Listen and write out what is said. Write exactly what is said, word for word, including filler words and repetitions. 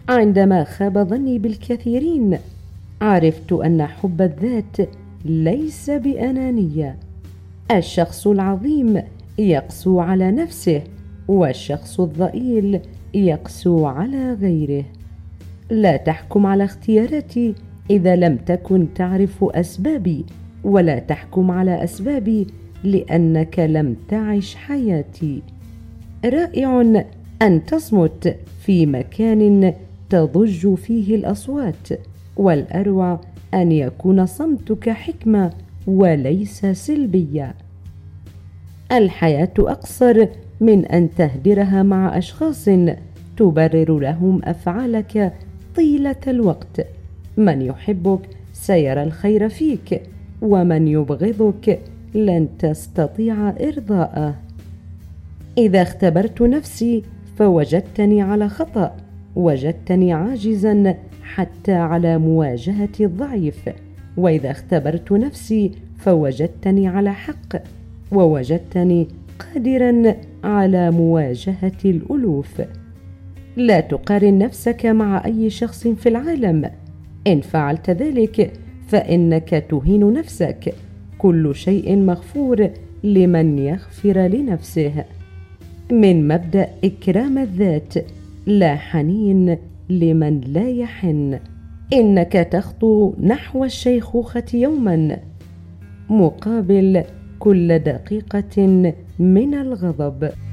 عندما خاب ظني بالكثيرين عرفت أن حب الذات ليس بأنانية. الشخص العظيم يقسو على نفسه، والشخص الضئيل يقسو على غيره. لا تحكم على اختياراتي إذا لم تكن تعرف أسبابي، ولا تحكم على أسبابي لأنك لم تعش حياتي. رائع أن تصمت في مكان تضج فيه الأصوات، والأروع أن يكون صمتك حكمة وليس سلبية. الحياة أقصر من أن تهدرها مع أشخاص تبرر لهم أفعالك طيلة الوقت. من يحبك سيرى الخير فيك، ومن يبغضك لن تستطيع إرضاءه. إذا اختبرت نفسي فوجدتني على خطأ، وجدتني عاجزا حتى على مواجهة الضعيف. وإذا اختبرت نفسي فوجدتني على حق، ووجدتني قادرا على مواجهة الألوف. لا تقارن نفسك مع أي شخص في العالم. إن فعلت ذلك فإنك تهين نفسك. كل شيء مغفور لمن يغفر لنفسه. من مبدأ إكرام الذات، لا حنين لمن لا يحن. إنك تخطو نحو الشيخوخة يوما مقابل كل دقيقة من الغضب.